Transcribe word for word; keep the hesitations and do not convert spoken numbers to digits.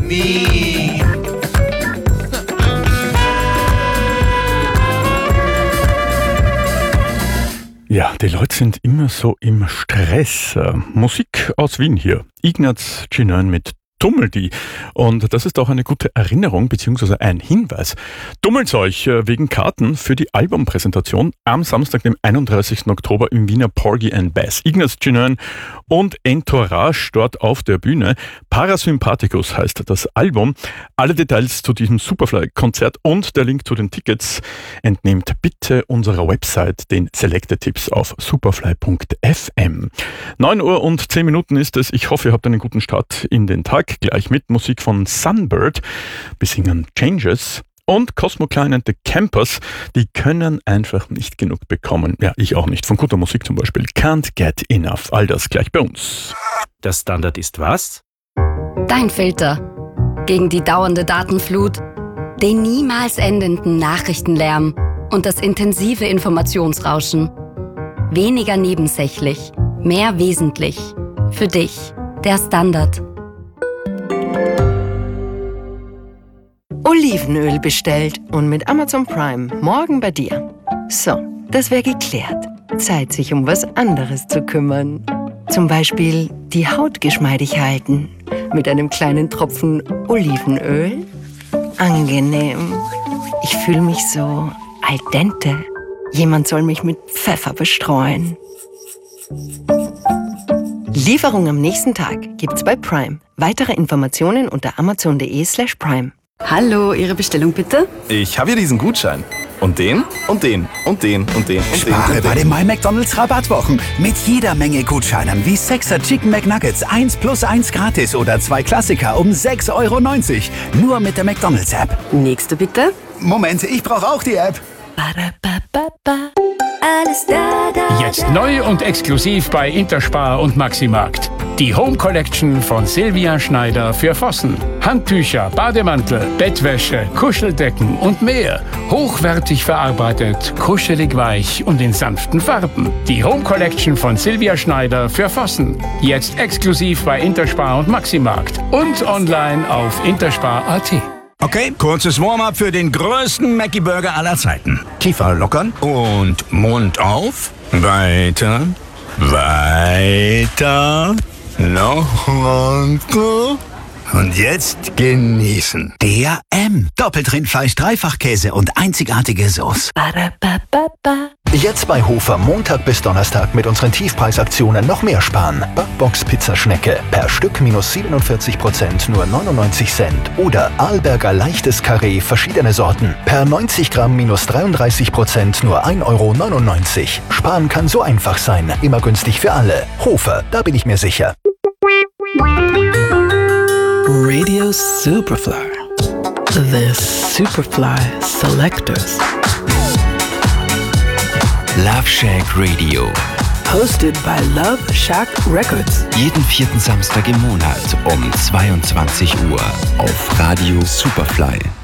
me. Ja, die Leute sind immer so im Stress. Äh, Musik aus Wien hier. Ignaz Chinön mit Tummeldi. Und das ist auch eine gute Erinnerung bzw. ein Hinweis. Tummelt euch wegen Karten für die Albumpräsentation am Samstag, dem einunddreißigsten Oktober im Wiener Porgy and Bess. Ignaz Chinön und Entourage dort auf der Bühne. Parasympathicus heißt das Album. Alle Details zu diesem Superfly-Konzert und der Link zu den Tickets entnehmt bitte unserer Website den Selected-Tipps auf superfly punkt f m. neun Uhr und zehn Minuten ist es. Ich hoffe, ihr habt einen guten Start in den Tag. Gleich mit Musik von Sunbird. Wir singen Changes. Und Cosmo Klein and the Campers, die können einfach nicht genug bekommen. Ja, ich auch nicht. Von guter Musik zum Beispiel. Can't get enough. All das gleich bei uns. Der Standard ist was? Dein Filter. Gegen die dauernde Datenflut, den niemals endenden Nachrichtenlärm und das intensive Informationsrauschen. Weniger nebensächlich, mehr wesentlich. Für dich, der Standard. Olivenöl bestellt und mit Amazon Prime morgen bei dir. So, das wäre geklärt. Zeit, sich um was anderes zu kümmern. Zum Beispiel die Haut geschmeidig halten. Mit einem kleinen Tropfen Olivenöl. Angenehm. Ich fühle mich so al dente. Jemand soll mich mit Pfeffer bestreuen. Lieferung am nächsten Tag gibt's bei Prime. Weitere Informationen unter amazon.de slash prime. Hallo, Ihre Bestellung bitte? Ich habe hier diesen Gutschein. Und den, und den, und den, und den, und Spare den. Und bei den. den My McDonald's Rabattwochen. Mit jeder Menge Gutscheinen wie sechser Chicken McNuggets eins plus eins gratis oder zwei Klassiker um sechs Euro neunzig. Nur mit der McDonald's App. Nächste bitte. Moment, ich brauche auch die App. Alles da, da, Jetzt neu und exklusiv bei Interspar und Maximarkt. Die Home Collection von Silvia Schneider für Vossen. Handtücher, Bademantel, Bettwäsche, Kuscheldecken und mehr. Hochwertig verarbeitet, kuschelig weich und in sanften Farben. Die Home Collection von Silvia Schneider für Vossen. Jetzt exklusiv bei Interspar und Maximarkt. Und online auf interspar punkt a t. Okay, kurzes Warm-up für den größten Mackie-Burger aller Zeiten. Kiefer lockern und Mund auf. Weiter, weiter, noch weiter. Und jetzt genießen. Der M. Doppeltrindfleisch, Dreifachkäse und einzigartige Sauce. Jetzt bei Hofer Montag bis Donnerstag mit unseren Tiefpreisaktionen noch mehr sparen. Backbox Pizzaschnecke per Stück minus siebenundvierzig Prozent nur neunundneunzig Cent. Oder Arlberger leichtes Karree verschiedene Sorten per neunzig Gramm minus dreiunddreißig Prozent nur ein Euro neunundneunzig. Sparen kann so einfach sein. Immer günstig für alle. Hofer, da bin ich mir sicher. Radio Superfly. The Superfly Selectors. Love Shack Radio. Hosted by Love Shack Records. Jeden vierten Samstag im Monat um zweiundzwanzig Uhr auf Radio Superfly.